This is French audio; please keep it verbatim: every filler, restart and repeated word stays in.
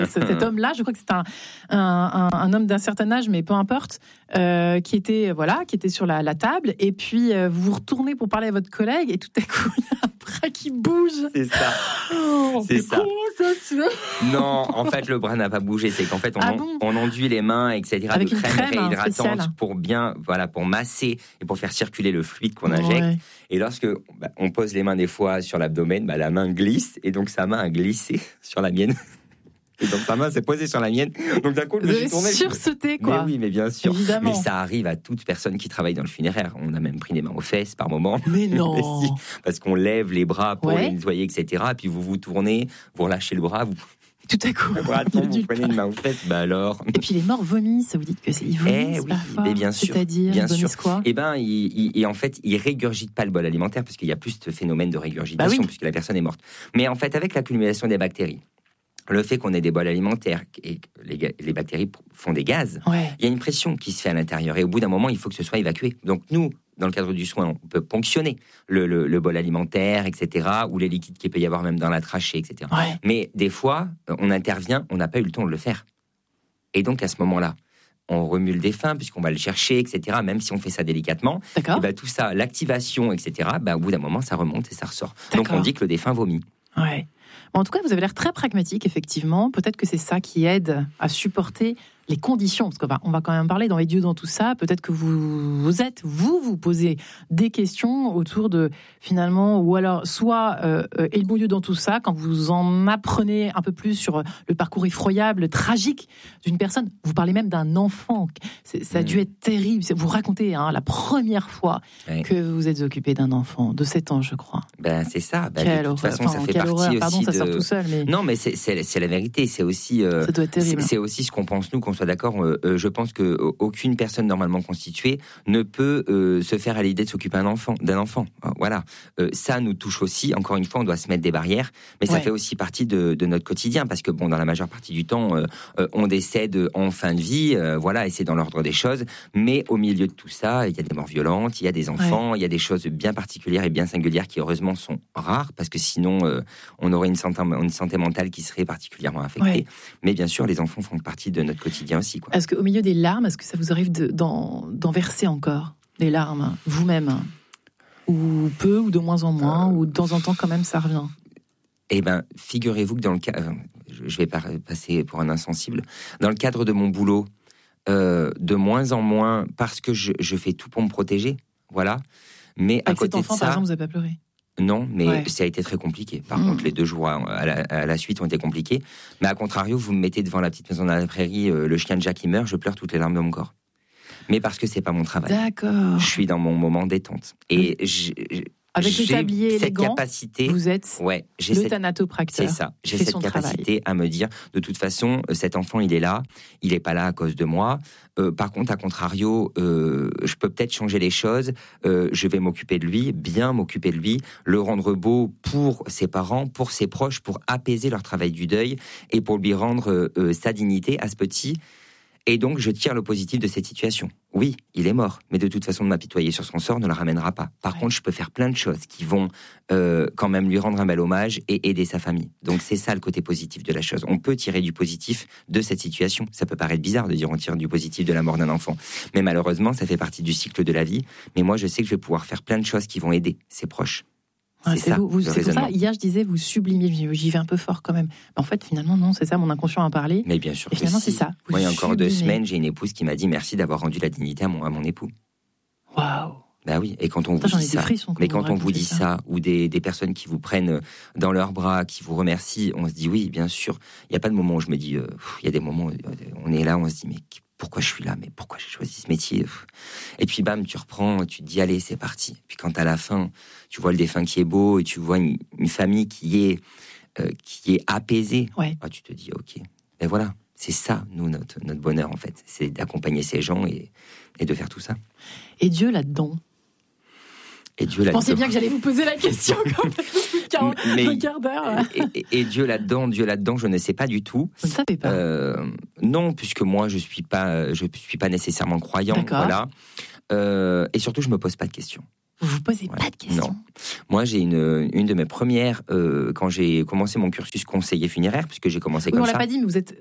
cet homme-là, je crois que c'est un, un, un, un homme d'un certain âge, mais peu importe, euh, qui était voilà, qui était sur la, la table, et puis euh, vous vous retournez pour parler à votre collègue, et tout à coup il y a un bras qui bouge. C'est ça. Oh, c'est ça. ça se fait Non, en fait le bras n'a pas bougé, c'est qu'en fait on, ah bon on enduit les mains, et cetera. Avec de une crème, crème réhydratante hein, pour bien, voilà, pour masser et pour faire circuler le fluide qu'on injecte. Ouais. Et lorsque bah, on pose les mains des fois sur l'abdomen, bah, la main glisse et donc sa main a glissé sur la mienne. Et donc sa main s'est posée sur la mienne. Donc d'un coup, je me suis tourné. Sursauté, quoi. Mais oui, mais bien sûr. Évidemment. Mais ça arrive à toute personne qui travaille dans le funéraire. On a même pris des mains aux fesses par moment. Mais non. Mais si, parce qu'on lève les bras pour ouais. les nettoyer, et cetera. Puis vous vous tournez, vous relâchez le bras, vous. Tout à coup. Attends, vous prenez une main aux fesses, bah alors. Et puis les morts vomissent. Vous dites que c'est ils vomissent eh oui, parfois. Mais bien sûr. C'est-à-dire, bien ils vomissent sûr. quoi ? Et ben, ils, ils, et en fait, ils régurgitent pas le bol alimentaire parce qu'il y a plus ce phénomène de régurgitation bah oui. puisque la personne est morte. Mais en fait, avec l'accumulation des bactéries. Le fait qu'on ait des bols alimentaires et que les, les bactéries font des gaz, ouais. il y a une pression qui se fait à l'intérieur. Et au bout d'un moment, il faut que ce soit évacué. Donc nous, dans le cadre du soin, on peut ponctionner le, le, le bol alimentaire, et cetera, ou les liquides qu'il peut y avoir même dans la trachée, et cetera. Ouais. Mais des fois, on intervient, on n'a pas eu le temps de le faire. Et donc à ce moment-là, on remue le défunt puisqu'on va le chercher, et cetera. Même si on fait ça délicatement, et ben, tout ça, l'activation, et cetera. Ben, au bout d'un moment, ça remonte et ça ressort. D'accord. Donc on dit que le défunt vomit. Ouais. Bon, en tout cas, vous avez l'air très pragmatique, effectivement. Peut-être que c'est ça qui aide à supporter les conditions, parce qu'on va, on va quand même parler dans les dieux dans tout ça. Peut-être que vous, vous êtes, vous, vous posez des questions autour de, finalement, ou alors, soit, euh, et le bon Dieu dans tout ça, quand vous en apprenez un peu plus sur le parcours effroyable, tragique d'une personne. Vous parlez même d'un enfant. C'est, ça a dû être terrible. Vous racontez hein, la première fois oui. que vous êtes occupé d'un enfant de sept ans, je crois. Ben, c'est ça. Ben, quelle de toute horreur. façon, enfin, ça fait partie horreur. aussi Pardon, ça de... sort tout seul, mais... Non, mais c'est, c'est, c'est la vérité. C'est aussi, euh, ça doit être terrible. C'est, c'est aussi ce qu'on pense, nous, qu'on soit d'accord. Euh, je pense qu'aucune personne normalement constituée ne peut euh, se faire à l'idée de s'occuper d'un enfant. D'un enfant. Voilà. Euh, ça nous touche aussi. Encore une fois, on doit se mettre des barrières. Mais ça ouais. fait aussi partie de, de notre quotidien. Parce que, bon, dans la majeure partie du temps, euh, euh, on décède en fin de vie. Euh, voilà, et c'est dans l'ordre des choses. Mais au milieu de tout ça, il y a des morts violentes, il y a des enfants, ouais. il y a des choses bien particulières et bien singulières qui, heureusement, sont rares. Parce que sinon, euh, on aurait une santé, une santé mentale qui serait particulièrement affectée. Ouais. Mais bien sûr, les enfants font partie de notre quotidien aussi, quoi. Est-ce qu'au milieu des larmes, est-ce que ça vous arrive de, d'en, d'en verser encore des larmes, vous-même ? Ou peu, ou de moins en moins, euh... ou de temps en temps, quand même, ça revient ? Eh bien, figurez-vous que dans le cas... Je vais passer pour un insensible. Dans le cadre de mon boulot, euh, de moins en moins, parce que je, je fais tout pour me protéger, voilà. Mais Avec à côté cet enfant, de ça, par exemple, vous n'avez pas pleuré ? Non, mais ouais. ça a été très compliqué. Par mmh. contre, les deux jours à la, à la suite ont été compliqués. Mais à contrario, vous me mettez devant la petite maison dans la prairie, euh, le chien de Jack qui meurt, je pleure toutes les larmes de mon corps. Mais parce que c'est pas mon travail. D'accord. Je suis dans mon moment détente. Et oui. je, je, avec j'ai le tablier cette élégant, capacité, vous êtes ouais, j'ai le cette, thanatopracteur. C'est ça. J'ai cette capacité travail. à me dire, de toute façon, cet enfant, il est là. Il est pas là à cause de moi. Euh, par contre, à contrario, euh, je peux peut-être changer les choses. Euh, je vais m'occuper de lui, bien m'occuper de lui, le rendre beau pour ses parents, pour ses proches, pour apaiser leur travail du deuil et pour lui rendre euh, sa dignité à ce petit. Et donc, je tire le positif de cette situation. Oui, il est mort, mais de toute façon, de m'apitoyer sur son sort ne le ramènera pas. Par ouais. contre, je peux faire plein de choses qui vont euh, quand même lui rendre un bel hommage et aider sa famille. Donc, c'est ça le côté positif de la chose. On peut tirer du positif de cette situation. Ça peut paraître bizarre de dire on tire du positif de la mort d'un enfant. Mais malheureusement, ça fait partie du cycle de la vie. Mais moi, je sais que je vais pouvoir faire plein de choses qui vont aider ses proches. C'est, c'est, ça, vous, vous, c'est pour ça, hier je disais, vous sublimiez, j'y vais un peu fort quand même. En fait, finalement, non, c'est ça, mon inconscient a parlé. Mais bien sûr. Et finalement, si. c'est ça. Moi, il y a encore sublimez. deux semaines, j'ai une épouse qui m'a dit merci d'avoir rendu la dignité à mon, à mon époux. Waouh! Bah oui, et quand on Attends, vous dit ça, frissons, mais quand on vous dit ça, ça ou des, des personnes qui vous prennent dans leurs bras, qui vous remercient, on se dit oui, bien sûr. Il n'y a pas de moment où je me dis, euh, il y a des moments où on est là, on se dit mais pourquoi je suis là, mais pourquoi j'ai choisi ce métier? Et puis bam, tu reprends, tu te dis allez, c'est parti. Puis quand à la fin, tu vois le défunt qui est beau et tu vois une, une famille qui est euh, qui est apaisée, ouais. ah, tu te dis ok. Et voilà, c'est ça, nous notre notre bonheur en fait, c'est d'accompagner ces gens et et de faire tout ça. Et Dieu là-dedans. Et Dieu là-dedans. Je pensais bien que j'allais vous poser la question comme quarante, mais, un quart d'heure. Et, et, et Dieu là-dedans, Dieu là-dedans, je ne sais pas du tout. Vous ne savez pas. Euh, non, puisque moi je suis pas, je suis pas nécessairement croyant. D'accord. Voilà. Euh, et surtout, je me pose pas de questions. Vous vous posez Ouais. pas de questions. Non. Moi, j'ai une, une de mes premières, euh, quand j'ai commencé mon cursus conseiller funéraire, puisque j'ai commencé Oui, comme on ça. l'a pas dit, mais vous êtes